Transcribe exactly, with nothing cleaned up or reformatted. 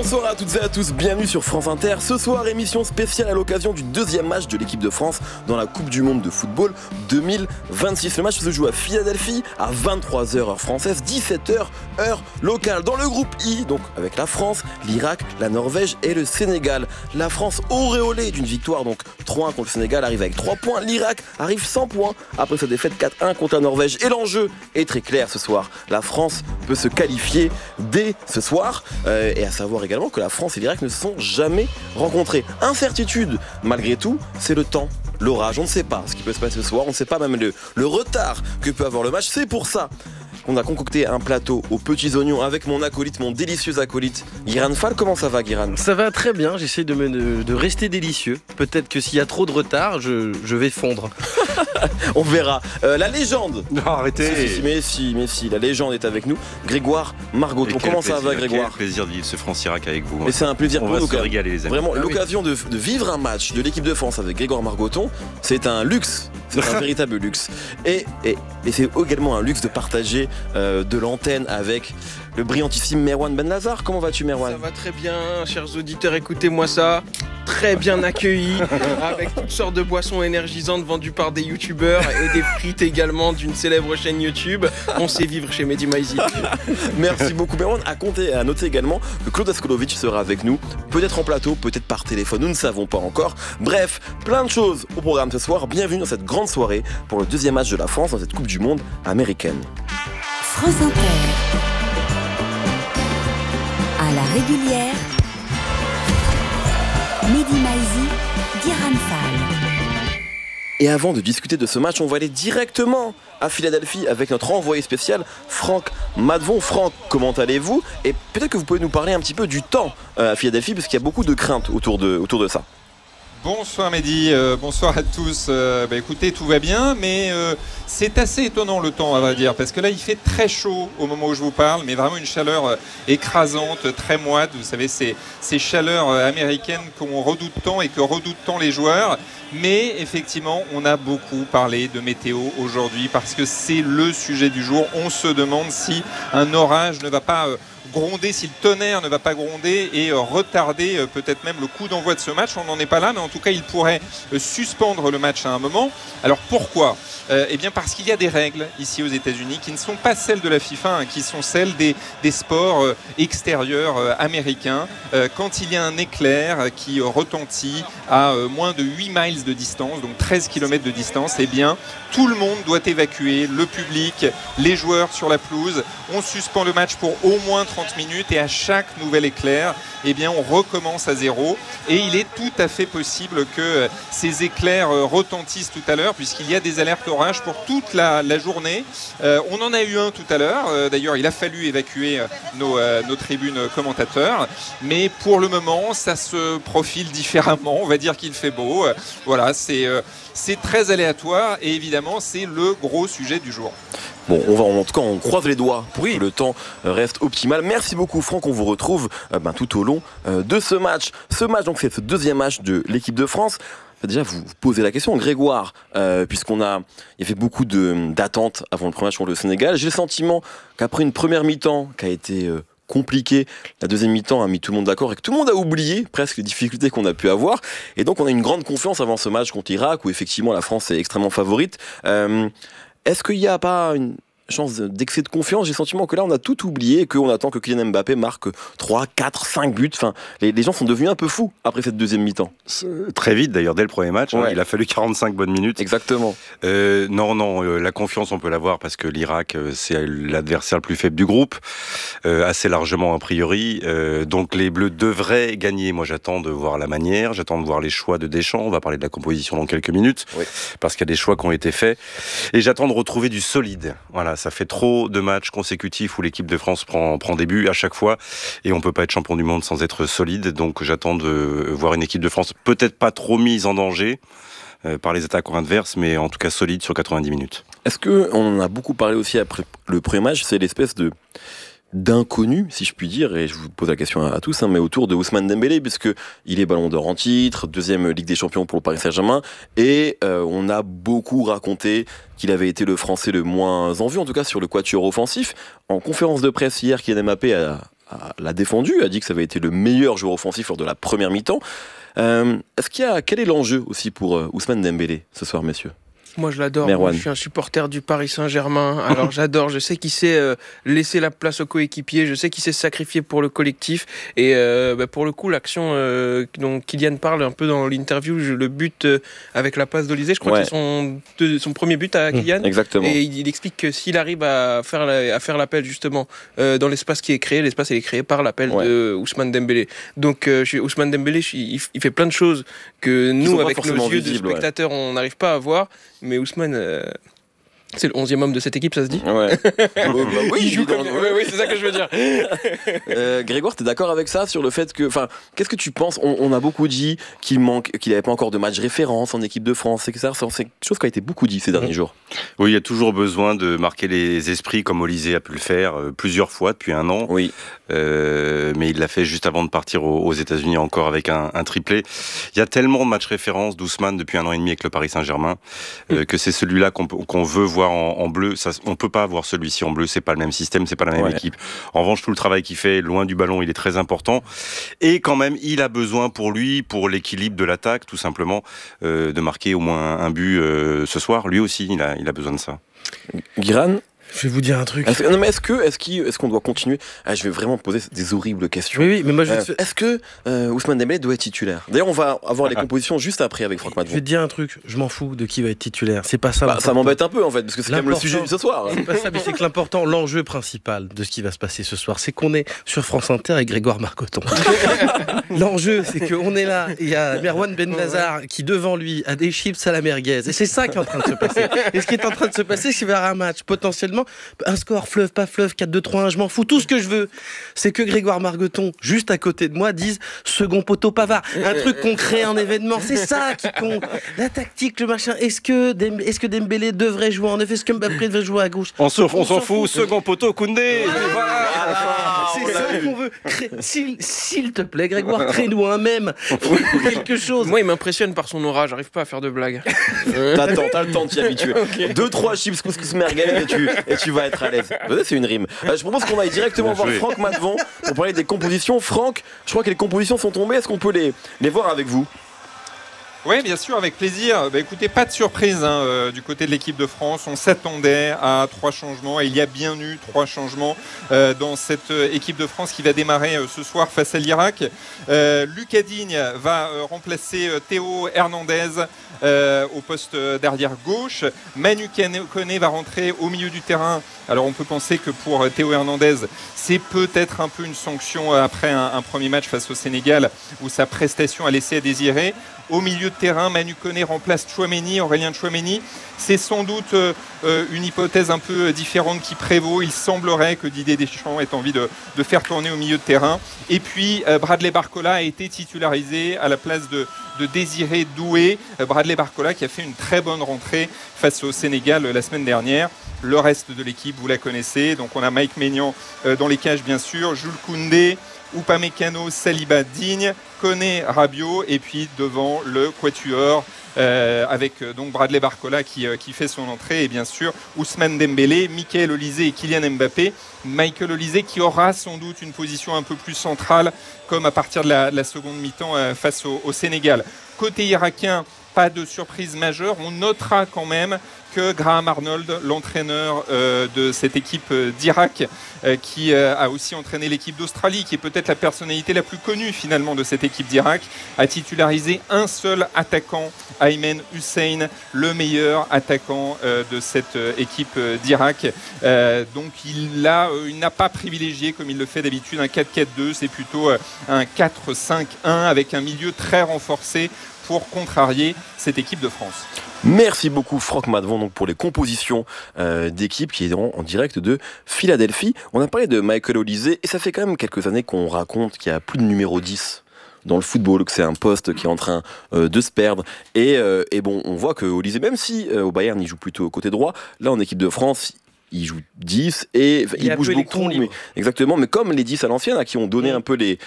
Bonsoir à toutes et à tous, bienvenue sur France Inter. Ce soir, émission spéciale à l'occasion du deuxième match de l'équipe de France dans la Coupe du Monde de football deux mille vingt-six. Le match se joue à Philadelphie à vingt-trois heures heure française, dix-sept heures heure locale. Dans le groupe I, donc avec la France, l'Irak, la Norvège et le Sénégal. La France, auréolée d'une victoire donc trois un contre le Sénégal, arrive avec trois points. L'Irak arrive sans points après sa défaite quatre un contre la Norvège. Et l'enjeu est très clair ce soir. La France peut se qualifier dès ce soir. Euh, et à savoir également que la France et l'Irak ne se sont jamais rencontrés. Incertitude, malgré tout, c'est le temps, l'orage. On ne sait pas ce qui peut se passer ce soir, on ne sait pas même le, le retard que peut avoir le match. C'est pour ça qu'on a concocté un plateau aux petits oignons avec mon acolyte, mon délicieux acolyte, Guiran Fall. Comment ça va, Guiran ? Ça va très bien, j'essaie de, me, de, de rester délicieux. Peut-être que s'il y a trop de retard, je, je vais fondre. On verra. Euh, la légende. Non, arrêtez. Si, si, mais si, mais si, la légende est avec nous. Grégoire Margoton. Comment ça va, Grégoire ? Quel plaisir de vivre ce France-Irak avec vous. Mais c'est un plaisir On pour va nous. se régaler, les amis. Vraiment, ah, l'occasion oui. de, de vivre un match de l'équipe de France avec Grégoire Margoton, c'est un luxe. C'est un véritable luxe. Et, et, et c'est également un luxe de partager euh, de l'antenne avec le brillantissime Merwan Benlazar. Comment vas-tu, Merwan ? Ça va très bien, chers auditeurs, écoutez-moi ça. Très bien accueilli, avec toutes sortes de boissons énergisantes vendues par des youtubeurs et des frites également d'une célèbre chaîne YouTube. On sait vivre chez Mehdi Maizi. Merci beaucoup, Merwan. À compter, à noter également que Claude Askolovic sera avec nous, peut-être en plateau, peut-être par téléphone, nous ne savons pas encore. Bref, plein de choses au programme ce soir. Bienvenue dans cette grande soirée pour le deuxième match de la France dans cette Coupe du Monde américaine. France Inter. À la régulière, Mehdi Maizi, Guiran Fall. Et avant de discuter de ce match, on va aller directement à Philadelphie avec notre envoyé spécial, Franck Madvon. Franck, comment allez-vous ? Et peut-être que vous pouvez nous parler un petit peu du temps à Philadelphie, parce qu'il y a beaucoup de craintes autour de, autour de ça. Bonsoir Mehdi, euh, bonsoir à tous. Euh, bah écoutez, tout va bien, mais euh, c'est assez étonnant le temps, à vrai dire, parce que là il fait très chaud au moment où je vous parle, mais vraiment une chaleur euh, écrasante, très moite. Vous savez, c'est ces chaleurs euh, américaines qu'on redoute tant et que redoutent tant les joueurs. Mais effectivement, on a beaucoup parlé de météo aujourd'hui parce que c'est le sujet du jour. On se demande si un orage ne va pas euh, gronder, si le tonnerre ne va pas gronder et euh, retarder euh, peut-être même le coup d'envoi de ce match. On n'en est pas là, mais en tout cas, il pourrait euh, suspendre le match à un moment. Alors pourquoi ? euh, Eh bien parce qu'il y a des règles ici aux États-Unis qui ne sont pas celles de la FIFA, hein, qui sont celles des, des sports euh, extérieurs euh, américains. Euh, quand il y a un éclair euh, qui euh, retentit à euh, moins de huit miles de distance, donc treize kilomètres de distance, eh bien tout le monde doit évacuer, le public, les joueurs sur la pelouse. On suspend le match pour au moins trente minutes et à chaque nouvel éclair, eh bien on recommence à zéro. Et il est tout à fait possible que ces éclairs retentissent tout à l'heure, puisqu'il y a des alertes orage pour toute la, la journée. Euh, on en a eu un tout à l'heure. Euh, d'ailleurs, il a fallu évacuer nos, euh, nos tribunes commentateurs. Mais pour le moment, ça se profile différemment. On va dire qu'il fait beau. Euh, voilà, c'est, euh, c'est très aléatoire et évidemment, c'est le gros sujet du jour. Bon, on va en tout cas, on croise les doigts pour oui. que le temps reste optimal. Merci beaucoup, Franck. On vous retrouve euh, ben, tout au long euh, de ce match. Ce match, donc, c'est ce deuxième match de l'équipe de France. Déjà, vous vous posez la question, Grégoire, euh, puisqu'on a, il y avait beaucoup de, d'attentes avant le premier match contre le Sénégal. J'ai le sentiment qu'après une première mi-temps qui a été euh, compliquée, la deuxième mi-temps a mis tout le monde d'accord et que tout le monde a oublié presque les difficultés qu'on a pu avoir. Et donc, on a une grande confiance avant ce match contre l'Irak, où effectivement la France est extrêmement favorite. Euh, Est-ce qu'il n'y a pas une chance d'excès de confiance ? J'ai le sentiment que là, on a tout oublié et qu'on attend que Kylian Mbappé marque trois, quatre, cinq buts. Enfin, les, les gens sont devenus un peu fous après cette deuxième mi-temps. C'est très vite, d'ailleurs, dès le premier match. Ouais. Hein, il a fallu quarante-cinq bonnes minutes. Exactement. Euh, non, non, euh, la confiance, on peut l'avoir parce que l'Irak, euh, c'est l'adversaire le plus faible du groupe, euh, assez largement a priori. Euh, donc les Bleus devraient gagner. Moi, j'attends de voir la manière, j'attends de voir les choix de Deschamps. On va parler de la composition dans quelques minutes, oui. parce qu'il y a des choix qui ont été faits. Et j'attends de retrouver du solide. Voilà. Ça fait trop de matchs consécutifs où l'équipe de France prend, prend des buts à chaque fois et on peut pas être champion du monde sans être solide. Donc j'attends de voir une équipe de France peut-être pas trop mise en danger euh, par les attaques adverses, mais en tout cas solide sur quatre-vingt-dix minutes. Est-ce que on en a beaucoup parlé aussi après le premier match, c'est l'espèce de d'inconnu, si je puis dire, et je vous pose la question à, à tous, hein, mais autour de Ousmane Dembélé, puisque il est Ballon d'Or en titre, deuxième Ligue des Champions pour le Paris Saint-Germain, et euh, on a beaucoup raconté qu'il avait été le Français le moins en vue, en tout cas sur le quatuor offensif. En conférence de presse hier, Kylian Mbappé a, a- l'a défendu, a dit que ça avait été le meilleur joueur offensif lors de la première mi-temps. Euh, est-ce qu'il y a, quel est l'enjeu aussi pour euh, Ousmane Dembélé ce soir, messieurs? Moi, je l'adore. Merwan. Moi, je suis un supporter du Paris Saint-Germain. Alors, j'adore. Je sais qu'il sait euh, laisser la place aux coéquipiers. Je sais qu'il sait se sacrifier pour le collectif. Et euh, bah, pour le coup, l'action euh, dont Kylian parle un peu dans l'interview, je- le but euh, avec la passe d'Olysée, je crois Ouais. que c'est son, de- son premier but à Kylian. Exactement. Et il, il explique que s'il arrive à faire, la- à faire l'appel justement euh, dans l'espace qui est créé, l'espace il est créé par l'appel Ouais. de Ousmane Dembélé. Donc euh, chez Ousmane Dembélé, je- il, il fait plein de choses que sont nous, pas avec nos forcément yeux visibles, de spectateurs, on n'arrive pas à voir. Mais Ousmane, euh, c'est le onzième homme de cette équipe, ça se dit? Ouais. Bah, bah oui, il joue dans- comme... Oui, oui, c'est ça que je veux dire. Euh, Grégoire, t'es d'accord avec ça sur le fait que, enfin, qu'est-ce que tu penses? on, on a beaucoup dit qu'il manque, qu'il n'avait pas encore de match référence en équipe de France, et cetera. C'est quelque chose qui a été beaucoup dit ces derniers jours. Oui, il y a toujours besoin de marquer les esprits comme Olysée a pu le faire euh, plusieurs fois depuis un an. Oui. Euh, mais il l'a fait juste avant de partir aux, aux États-Unis encore avec un, un triplé. Il y a tellement de matchs références d'Ousmane depuis un an et demi avec le Paris Saint-Germain euh, que c'est celui-là qu'on, peut- qu'on veut voir en, en bleu. Ça, on peut pas avoir celui-ci en bleu. C'est pas le même système, c'est pas la même Ouais. équipe. En revanche, tout le travail qu'il fait loin du ballon, il est très important. Et quand même, il a besoin pour lui, pour l'équilibre de l'attaque, tout simplement, euh, de marquer au moins un, un but euh, ce soir. Lui aussi, il a, il a besoin de ça. Guiran, Je vais vous dire un truc. est-ce, non mais est-ce que, est-ce qu'il, est-ce qu'on doit continuer? Ah, je vais vraiment poser des horribles questions. Oui, oui, mais moi je vais, Euh, te, est-ce que euh, Ousmane Dembélé doit être titulaire? D'ailleurs, on va avoir les compositions juste après avec Franck je vais Madvon. te dire un truc. Je m'en fous de qui va être titulaire. C'est pas ça. Bah, ça l'important. m'embête un peu en fait, parce que c'est quand même le L'important- sujet de ce soir. C'est pas ça, mais c'est que l'important, l'enjeu principal de ce qui va se passer ce soir, c'est qu'on est sur France Inter avec Grégoire Marcoton. L'enjeu, c'est qu'on est là, il y a Merwan Ben Lazar qui devant lui a des chips à la merguez. Et c'est ça qui est en train de se passer. Et ce qui est en train de se passer, c'est qu'il va y avoir un match, potentiellement, un score fleuve, pas fleuve, quatre deux trois un, je m'en fous. Tout ce que je veux, c'est que Grégoire Margoton, juste à côté de moi, dise second poteau Pavard. Un truc concret, un événement. C'est ça qui compte. La tactique, le machin. Est-ce que, Dem- est-ce que Dembélé devrait jouer en neuf? Est-ce que Mbappé devrait jouer à gauche? On, s'en- on On s'en s'en fout, fout. second poteau, Koundé. C'est ça qu'on veut. Cré- S'il, s'il te plaît, Grégoire, crée-nous un mème. Ou quelque chose. Moi, il m'impressionne par son aura. J'arrive pas à faire de blagues. T'attends, t'as le temps de t'y habituer. Deux, trois chips couscous merguez et tu, et tu vas être à l'aise. Ouais, c'est une rime. Euh, je propose qu'on aille directement Bien voir joué. Franck Madvon pour parler des compositions. Franck, je crois que les compositions sont tombées. Est-ce qu'on peut les, les voir avec vous? Oui, bien sûr, avec plaisir. Bah, écoutez, pas de surprise hein, euh, du côté de l'équipe de France. On s'attendait à trois changements et il y a bien eu trois changements euh, dans cette euh, équipe de France qui va démarrer euh, ce soir face à l'Irak. Euh, Lucas Digne va euh, remplacer euh, Théo Hernandez euh, au poste d'arrière gauche. Manu Koné va rentrer au milieu du terrain. Alors on peut penser que pour euh, Théo Hernandez, c'est peut-être un peu une sanction euh, après un, un premier match face au Sénégal où sa prestation a laissé à désirer. Au milieu de terrain, Manu Koné remplace Tchouaméni, Aurélien Tchouaméni. C'est sans doute euh, euh, une hypothèse un peu différente qui prévaut. Il semblerait que Didier Deschamps ait envie de, de faire tourner au milieu de terrain. Et puis, euh, Bradley Barcola a été titularisé à la place de, de Désiré Doué. Euh, Bradley Barcola qui a fait une très bonne rentrée face au Sénégal euh, la semaine dernière. Le reste de l'équipe, vous la connaissez. Donc, on a Mike Maignan euh, dans les cages, bien sûr. Jules Koundé, Upamecano, Saliba, Digne, Koné, Rabiot, et puis devant le quatuor euh, avec euh, donc Bradley Barcola qui, euh, qui fait son entrée, et bien sûr Ousmane Dembélé, Mickaël Olysée et Kylian Mbappé. Michael Olysée qui aura sans doute une position un peu plus centrale comme à partir de la, de la seconde mi-temps euh, face au, au Sénégal. Côté irakien, pas de surprise majeure. On notera quand même que Graham Arnold, l'entraîneur euh, de cette équipe euh, d'Irak, euh, qui euh, a aussi entraîné l'équipe d'Australie, qui est peut-être la personnalité la plus connue finalement de cette équipe d'Irak, a titularisé un seul attaquant, Aymen Hussein, le meilleur attaquant euh, de cette euh, équipe euh, d'Irak. Euh, donc il, a, euh, il n'a pas privilégié, comme il le fait d'habitude, un quatre quatre deux, c'est plutôt euh, un quatre cinq un avec un milieu très renforcé pour contrarier cette équipe de France. Merci beaucoup Franck Madvon donc pour les compositions euh, d'équipe qui iront en direct de Philadelphie. On a parlé de Michael Olysée et ça fait quand même quelques années qu'on raconte qu'il y a plus de numéro dix dans le football, que c'est un poste qui est en train euh, de se perdre. Et, euh, et bon, on voit que Olysée, même si euh, au Bayern il joue plutôt côté droit, là en équipe de France il joue dix et Il il, est un bouge peu beaucoup. électron libre. Mais, exactement, mais comme les dix à l'ancienne, à qui ont donné un peu les,